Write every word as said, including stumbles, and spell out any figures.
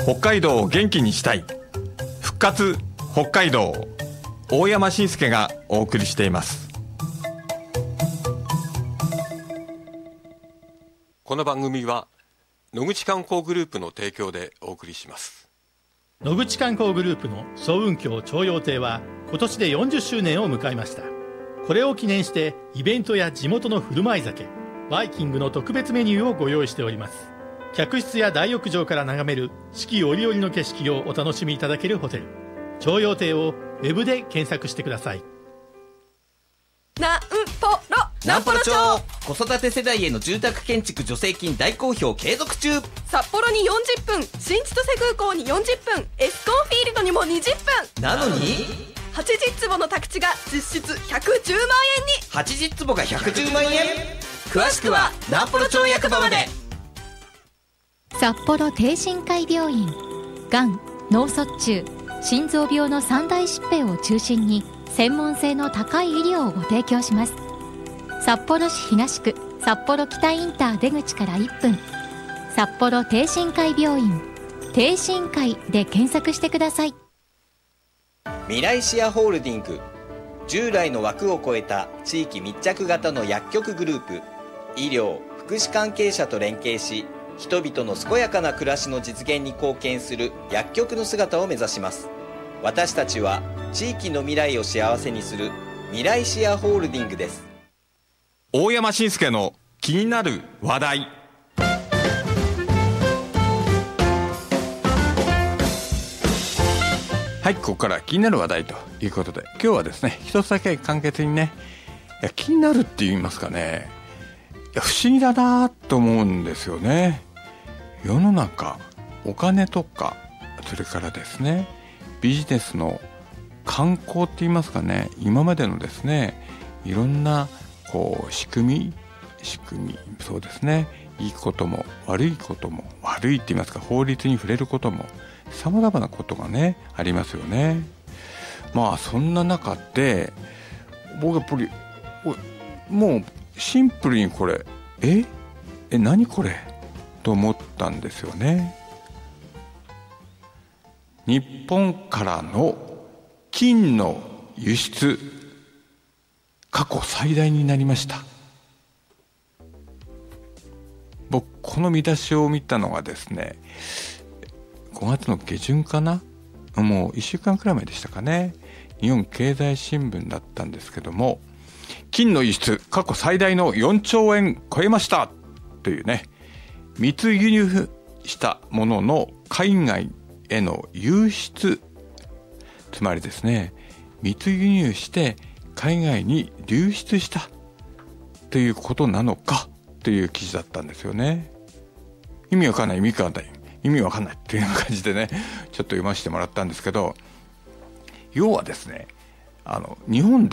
北海道を元気にしたい復活北海道、大山伸介がお送りしています。この番組は野口観光グループの提供でお送りします。 野口観光グループの層雲峡徴用亭は今年でよんじゅっしゅうねんを迎えました。これを記念してイベントや地元の振る舞い酒、バイキングの特別メニューをご用意しております。客室や大浴場から眺める四季折々の景色をお楽しみいただけるホテル、徴用亭をウェブで検索してください。 なんぽろなんぽろ町、子育て世代への住宅建築助成金大好評継続中。 札幌によんじゅっぷん、新千歳空港によんじゅっぷん、エスコンフィールドにもにじゅっぷんなのにはちじゅっつぼの宅地が実質ひゃくじゅうまんえんに。 はちじゅっつぼがひゃくじゅうまんえん。詳しくはなんぽろ町役場まで。 札幌帝心会病院、がん、脳卒中、心臓病の三大疾病を中心に専門性の高い医療をご提供します。札幌市東区札幌北インター出口からいっぷん、札幌帝心会病院、帝心会で検索してください。 未来シェアホールディング、従来の枠を超えた地域密着型の薬局グループ、医療・福祉関係者と連携し、人々の健やかな暮らしの実現に貢献する薬局の姿を目指します。私たちは地域の未来を幸せにする未来シェアホールディングです。 大山伸介の気になる話題。はい、ここから気になる話題ということで、今日はですね、一つだけ簡潔にね、いや気になるって言いますかね、いや不思議だなと思うんですよね。世の中お金とか、それからですね、ビジネスの観光って言いますかね、今までのですね、いろんなこう仕組み仕組みそうですね、いいことも悪いことも、悪いって言いますか、法律に触れることも様々なことがねありますよね。まあそんな中で僕やっぱりもうシンプルにこれええ何これと思ったんですよね。日本からの金の輸出過去最大になりました。僕この見出しを見たのがですね、ごがつの下旬かな、もういっしゅうかんくらい前でしたかね、日本経済新聞だったんですけども、金の輸出過去最大のよんちょうえん超えましたというね、密輸入したものの海外への輸出、つまりですね、密輸入して海外に流出したということなのかという記事だったんですよね。意味わかんない意味わかんない意味わかんないっていう感じでね、ちょっと読ませてもらったんですけど、要はですね、あの日本で